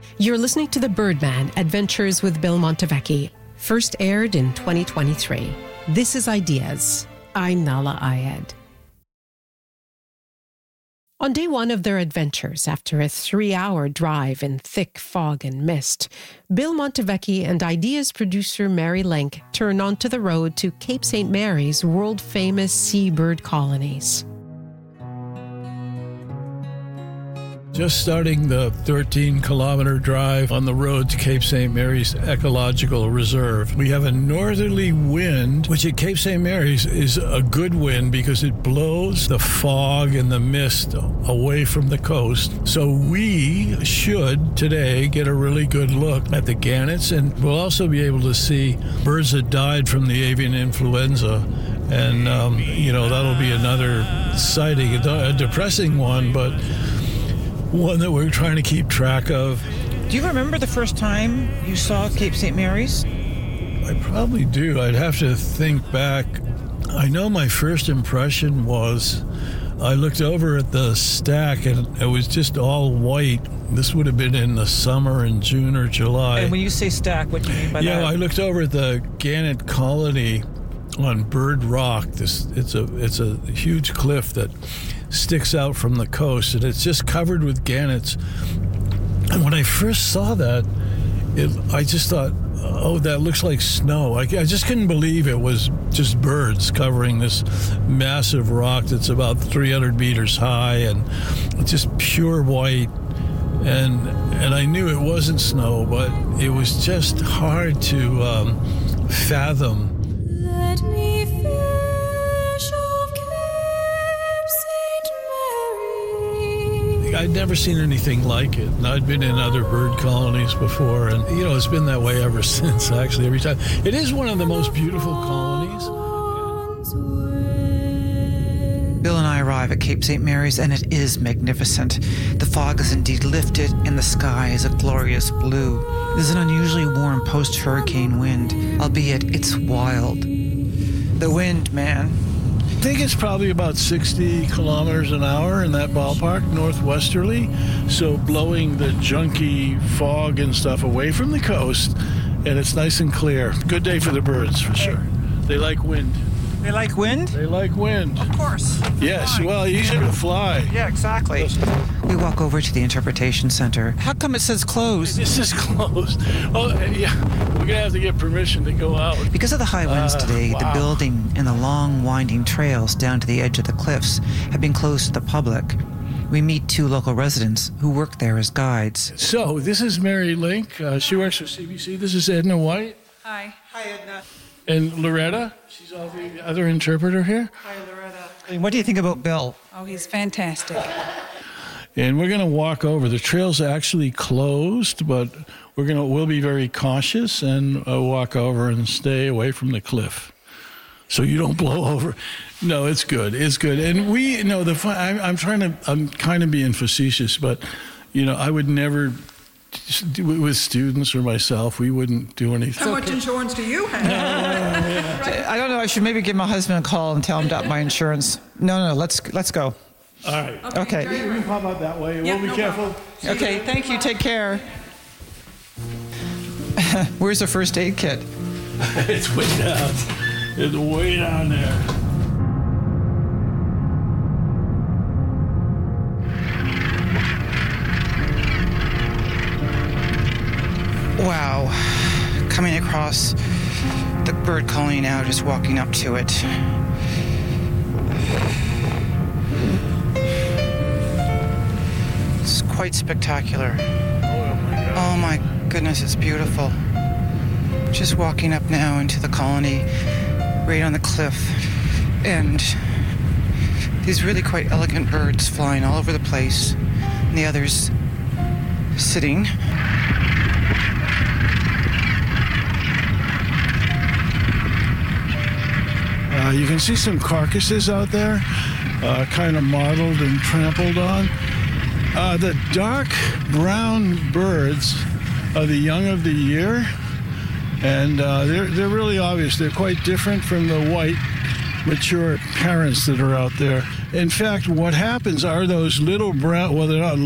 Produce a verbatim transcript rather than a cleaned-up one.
You're listening to The Birdman, Adventures with Bill Montevecchi, first aired in twenty twenty-three. This is Ideas. I'm Nala Ayed. On day one of their adventures, after a three-hour drive in thick fog and mist, Bill Montevecchi and Ideas producer Mary Link turn onto the road to Cape Saint Mary's world-famous seabird colonies. Just starting the thirteen-kilometer drive on the road to Cape Saint Mary's Ecological Reserve. We have a northerly wind, which at Cape Saint Mary's is a good wind because it blows the fog and the mist away from the coast. So we should today get a really good look at the gannets, and we'll also be able to see birds that died from the avian influenza. And, um, you know, that'll be another sighting, a depressing one, but one that we're trying to keep track of. Do you remember the first time you saw Cape Saint Mary's? I probably do. I'd have to think back. I know my first impression was I looked over at the stack and it was just all white. This would have been in the summer in June or July. And when you say stack, what do you mean by yeah, that? Yeah, I looked over at the gannet colony on Bird Rock. This it's a it's a huge cliff that sticks out from the coast, and it's just covered with gannets. And when I first saw that, it, I just thought, oh, that looks like snow. I, I just couldn't believe it was just birds covering this massive rock that's about three hundred meters high and just pure white. And and I knew it wasn't snow, but it was just hard to um, fathom. Let me fish off Cape Saint Mary. I'd never seen anything like it. And I'd been in other bird colonies before, and, you know, it's been that way ever since, actually, every time. It is one of the most beautiful colonies. Bill and I arrive at Cape Saint Mary's, and it is magnificent. The fog is indeed lifted, and the sky is a glorious blue. There's an unusually warm post-hurricane wind, albeit it's wild. The wind, man. I think it's probably about sixty kilometers an hour in that ballpark, northwesterly. So blowing the junky fog and stuff away from the coast, and it's nice and clear. Good day for the birds, for sure. They like wind. They like wind? They like wind. Of course. Yes, well, easier to fly. Yeah, exactly. We walk over to the interpretation center. How come it says closed? This is closed. Oh, yeah. We're going to have to get permission to go out. Because of the high winds Uh, today, wow. the building and the long, winding trails down to the edge of the cliffs have been closed to the public. We meet two local residents who work there as guides. So, this is Mary Link. Uh, she works for C B C. This is Edna White. Hi. Hi, Edna. And Loretta. She's all the other interpreter here. Hi, Loretta. And what do you think about Bill? Oh, he's fantastic. And we're going to walk over. The trail's actually closed, but we're going to we'll be very cautious and uh, walk over and stay away from the cliff, so you don't blow over. No, it's good. It's good. And we, no, the fun, I'm, I'm trying to. I'm kind of being facetious, but you know, I would never. With students or myself, we wouldn't do anything. How much insurance do you have? I don't know. I should maybe give my husband a call and tell him about my insurance. No, no, let's let's go. All right. Okay. We can pop out that way. Yeah, We'll be no careful. Okay, thank you. Take care. Where's the first aid kit? It's way down. It's way down there. Wow. Coming across the bird colony now, just walking up to it. It's quite spectacular. Oh my goodness, it's beautiful. Just walking up now into the colony, right on the cliff. And these really quite elegant birds flying all over the place. And the others sitting. Uh, you can see some carcasses out there, uh, kind of mottled and trampled on. Uh, the dark brown birds are the young of the year, and uh, they're, they're really obvious. They're quite different from the white, mature parents that are out there. In fact, what happens are those little brown, well, they're not